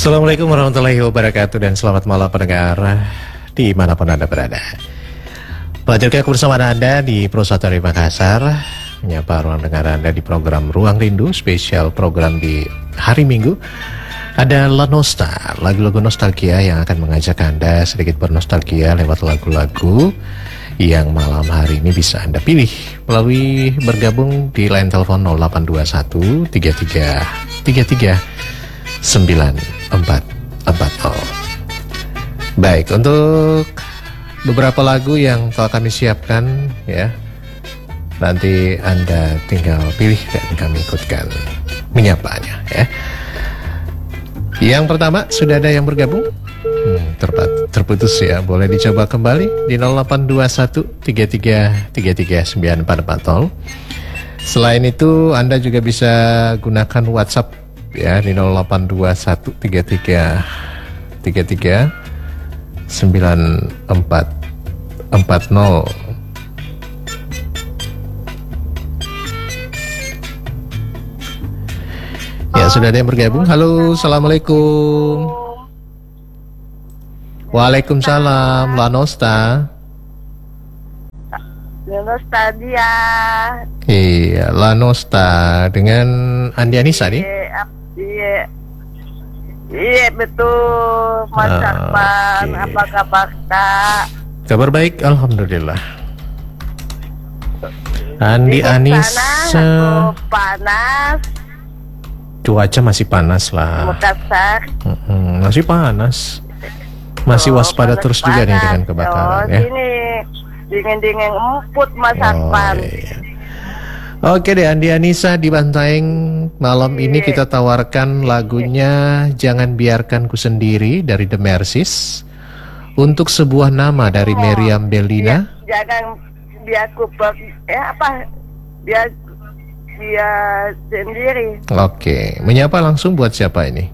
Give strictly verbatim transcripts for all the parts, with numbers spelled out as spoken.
Assalamualaikum warahmatullahi wabarakatuh dan selamat malam pendengar dimanapun Anda berada. Lanjutkan bersama Anda di Pro satu dari Makassar, menyapa ruang dengar Anda di program Ruang Rindu, spesial program di hari Minggu. Ada La Nostra, lagu-lagu nostalgia yang akan mengajak Anda sedikit bernostalgia lewat lagu-lagu yang malam hari ini bisa Anda pilih melalui bergabung di line telepon nol delapan dua satu tiga tiga tiga tiga sembilan empat empat nol. Baik, untuk beberapa lagu yang telah kami siapkan ya, nanti Anda tinggal pilih dan kami ikutkan menyapanya ya. Yang pertama, sudah ada yang bergabung? Hmm, terpat, terputus ya, boleh dicoba kembali di nol delapan dua satu tiga tiga tiga tiga sembilan empat empat nol. Selain itu, Anda juga bisa gunakan WhatsApp ya di nol delapan dua satu tiga tiga tiga tiga sembilan empat empat nol. Ya, sudah ada yang bergabung. Halo, assalamualaikum. Waalaikumsalam, La Nostra. La Nostra dia. Iya, La Nostra dengan Andi Anissa nih. Iya, iya betul, Mas Akbar. Okay. Apa kabar Kak? Kabar baik, alhamdulillah. Andi Di Anissa. sana panas. Cuaca masih panas lah. Makassar. Mm-mm, masih panas. Masih Oh, waspada panas, terus juga nih panas. dengan kebakaran oh, ya. Ini dingin-dingin emput Mas Oh, Akbar. iya. Oke deh, Andi Anissa di Bantaeng malam ini kita tawarkan lagunya Jangan Biarkan Ku Sendiri dari The Mercies. Untuk sebuah nama dari Oh, Meriam Bellina. Biar, jangan biar ku per, eh apa? Biar biar sendiri. Oke, menyapa langsung buat siapa ini?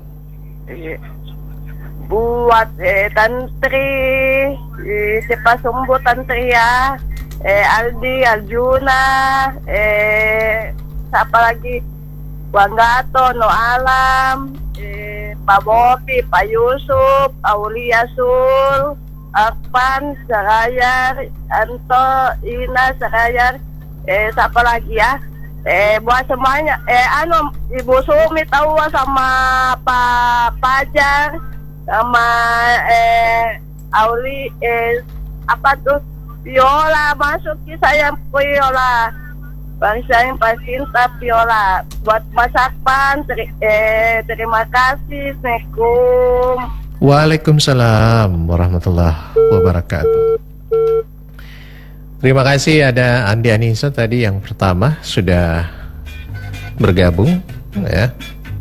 Buat eh, Tantri, eh, siapa sumbu Tantri ya, eh, Aldi, Aljuna, eh, siapa lagi, Bang Gato, No Alam, eh, Pak Bopi, Pak Yusuf, Aulia Sul, Arpan, Sarayar, Anto, Ina, Sarayar, eh, siapa lagi ya, eh, buat semuanya, eh, anu, Ibu Sumi tahu sama Pak Pajar, sama eh Auli eh apa tuh Viola masuk ki sayang Viola bangsa yang cinta Viola buat Mas Akpan teri, eh, terima kasih. Assalamualaikum. Waalaikumsalam warahmatullahi wabarakatuh. Terima kasih, ada Andi Anissa tadi yang pertama sudah bergabung ya.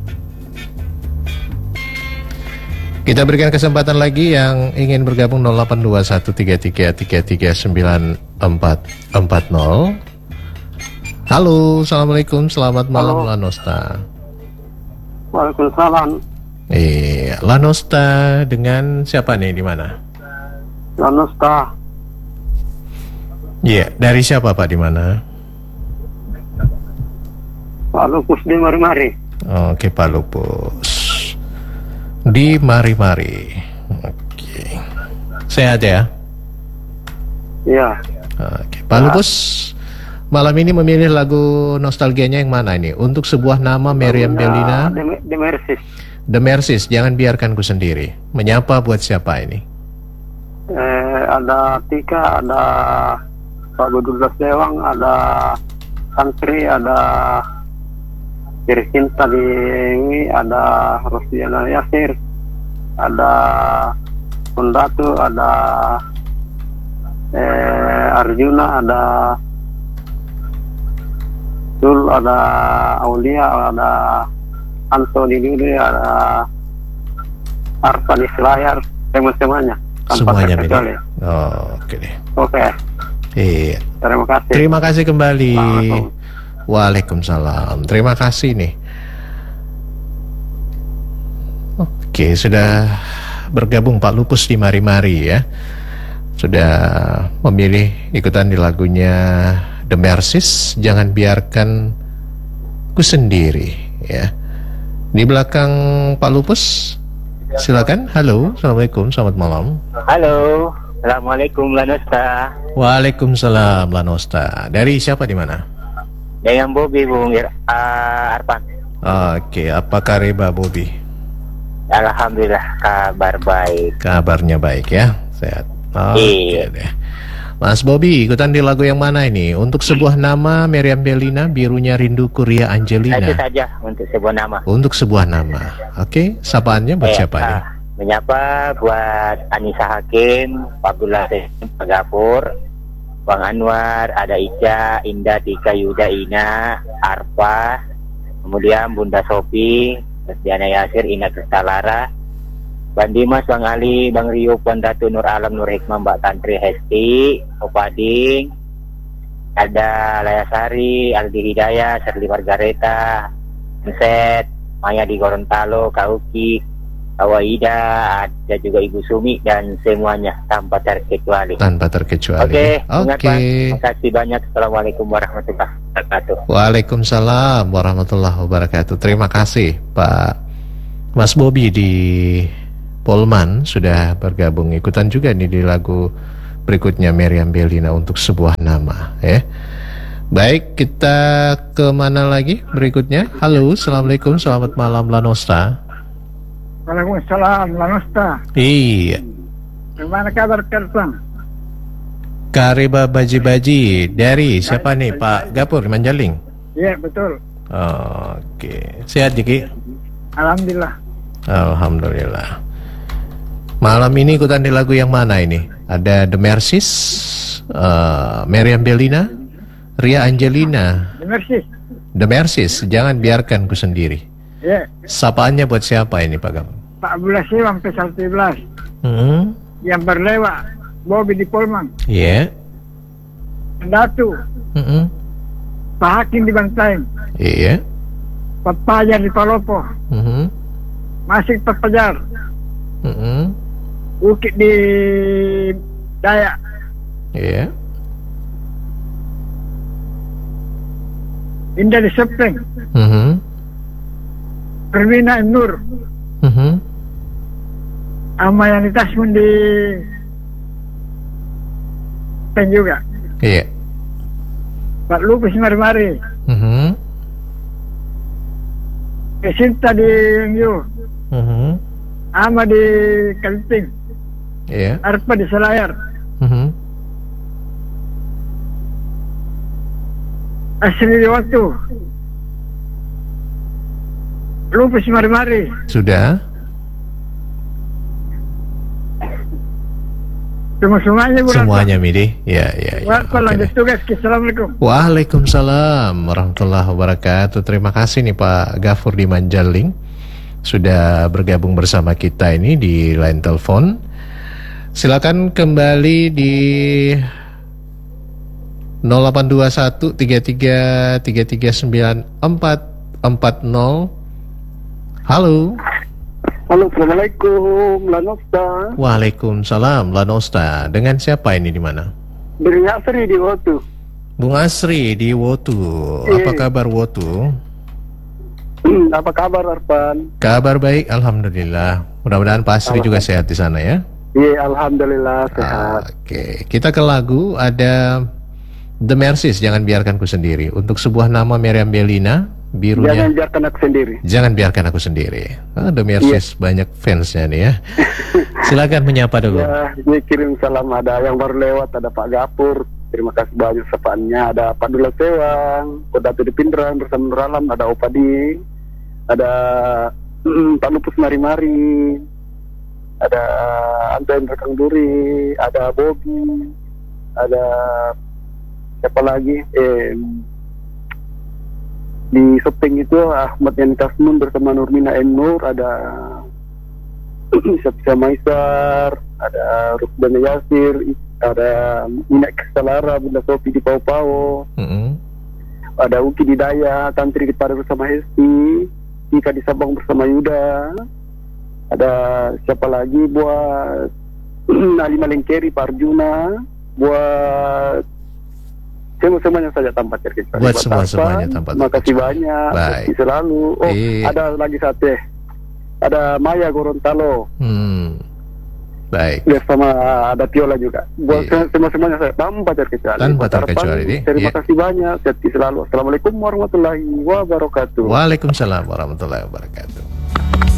Kita berikan kesempatan lagi yang ingin bergabung nol delapan dua satu tiga tiga tiga tiga sembilan empat empat nol. Halo, assalamualaikum, selamat malam. Halo. La Nostra. Waalaikumsalam. Eh, La Nostra dengan siapa nih, di mana? La Nostra. Iya, yeah, dari siapa Pak, di mana? Pak Lupus di Mari-Mari. Oke, Pak Lupus di Mari-Mari. Oke, sehat ya? Iya. Oke, Pak Lupus malam ini memilih lagu nostalgianya yang mana ini? Untuk sebuah nama Meriam Bellina. The Mercies. The Mercies, Jangan Biarkan Ku Sendiri. Menyapa buat siapa ini? Eh, ada Tika, ada Pak Budullah Sewang, ada Santri, ada Cinta di ini, ada Rosdiana Yasir, ada Kondatu, ada eh, Arjuna, ada Sul, ada Aulia, ada Antoni Dudi, ada Arpan Islayar, teman-temannya. Semuanya ini. Oh, oke deh. Oke. Iya. Terima kasih. Terima kasih kembali. Assalamualaikum. Waalaikumsalam. Terima kasih nih. Oke, sudah bergabung Pak Lupus di Mari-Mari ya. Sudah memilih ikutan di lagunya The Mercies, Jangan Biarkan Ku Sendiri ya. Di belakang Pak Lupus Silakan. Halo, assalamualaikum, selamat malam. Halo, assalamualaikum Lanosta. Waalaikumsalam Lanosta. Dari siapa di mana? Dengan Bobby Bung Ir- uh, Arpan. Oke, apa kabar Bobby? Alhamdulillah kabar baik. Kabarnya baik ya, sehat. Oke Iya. deh. Mas Bobby, ikutan di lagu yang mana ini? Untuk sebuah nama Meriam Bellina, birunya rinduku Ria Angelina. Itu saja untuk sebuah nama. Untuk sebuah nama. Oke, sapaannya buat Eh, siapa ah, nih? Menyapa buat Anissa Hakim, Abdullah Pak Gafur, Bang Anwar, ada Ica, Indah, Tika, Yuda, Ina, Arfa, kemudian Bunda Sopi, Diana Yasir, Ina Kristalara, Bang Dimas, Bang Ali, Bang Rio, Puan Datu, Nur Alam, Nur Hikmah, Mbak Tantri, Hesti, Opading, ada Layasari, Aldi Hidayah, Serli Margareta, Set, Maya di Gorontalo, Kauki, Awaida, ada juga Ibu Sumi dan semuanya tanpa terkecuali. Tanpa terkecuali. Oke, ingat Oke. Pak. Terima kasih banyak. Assalamualaikum warahmatullahi wabarakatuh. Waalaikumsalam warahmatullahi wabarakatuh. Terima kasih Pak Mas Bobby di Polman sudah bergabung ikutan juga nih di lagu berikutnya Meriam Bellina untuk sebuah nama ya. Baik, kita ke mana lagi berikutnya? Halo, assalamualaikum, selamat malam Lanosta. Waalaikumsalam, Lanosta. Iya, Gimana kabar Kersan? Kariba Baji-Baji dari siapa nih Pak Gapur Manjaling? Iya, betul. Oke, sehat Jiki? Alhamdulillah. Alhamdulillah. Malam ini ikutan di lagu yang mana ini? Ada The Mercies, uh, Meriam Bellina, Ria Angelina. Mercy. The Mercies, jangan biarkan ku sendiri. Iya, Sapaannya buat siapa ini Pak Gapur? Pak Abdullah Siwang P satu belas. Hmm, Yang berlewat Bobby di Polman. iya, Datu, mm-mm. Pak Hakim di Bantaeng. Iya, Pak Pajar di Palopo. mhm, Masih Pak Pajar. mhm, Bukit di Dayak. iya, Indah di Sepeng. mhm, Permina Nur. mhm, Amayani Tasmun di Pen juga. iya, Pak Lupus Mari-Mari. mhm, Kesinta di Yungyu. mhm, Ama di Kalting. iya, Arpa di Selayar. mhm, Asli di waktu. Lupus Mari-Mari. sudah. Semua-semuanya Bu Ratna. Semuanya Midi, ya, ya, ya. Warpa Oke lanjut deh. tugas. Assalamualaikum. Waalaikumsalam warahmatullahi wabarakatuh. Terima kasih nih Pak Gafur di Manjaling sudah bergabung bersama kita ini di line telepon. Silakan kembali di nol delapan dua satu tiga tiga tiga tiga sembilan empat empat nol. Halo. Halo, assalamualaikum, Lanosta. Waalaikumsalam Lanosta. Dengan siapa ini di mana? Dari Asri di Wotu. Bung Asri di Wotu. Apa kabar Wotu? Apa kabar, Arpan? Kabar baik, alhamdulillah. Mudah-mudahan Pak Asri juga sehat di sana ya. Iya, alhamdulillah sehat. Oke, kita ke lagu ada The Mercies, jangan biarkan ku sendiri. Untuk sebuah nama Meriam Bellina, birunya. Jangan biarkan aku sendiri. Jangan biarkan aku sendiri. Ah, The Mercies banyak fansnya nih ya. Silakan menyapa dulu. Ya, dia kirim salam. Ada yang baru lewat, ada Pak Gapur. Terima kasih banyak sapaannya. Ada Pak Dula Sewang, Kodatu di Pindrang bersama Nur Alam, ada Opadi, ada mm, Pak Lupus Mari-Mari, ada Anton Rekang Duri, ada Bobby, ada siapa lagi? Eh, di Sepeng itu Ahmad Yani Tasmun bersama Nurmina M. Nur, ada Syafisa Maisar, ada Rusdana Yasir, ada Minak Kesalara, Bunda Sopi di Pau-Pau, Mm-mm. ada Uki di Daya, Tantri di Pada bersama Hesti, Ika di Sabang bersama Yuda, ada siapa lagi buat Ali Malengkeri, Pak Arjuna, buat semua-semuanya saja tanpa terkecuali. Buat semua-semuanya tanpa terima kasih banyak. Baik. Selalu. Oh, Iya. ada lagi satu. ada Maya Gorontalo. Hmm. Baik. Ya, sama ada Tiola juga. Buat Iya. semua-semuanya saya tanpa terkecuali. Tanpa Buat harapan, terkecuali, Di. Terima Iya. kasih banyak. Sehat selalu. Assalamualaikum warahmatullahi wabarakatuh. Waalaikumsalam warahmatullahi wabarakatuh.